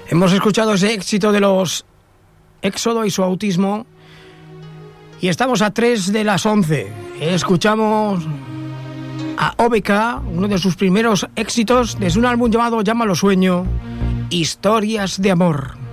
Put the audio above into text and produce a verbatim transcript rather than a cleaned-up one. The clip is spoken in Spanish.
Hemos escuchado ese éxito de los Éxodo y su autismo y estamos a tres de las once. Escuchamos a O B K, uno de sus primeros éxitos desde un álbum llamado Llámalo Sueño, Historias de Amor.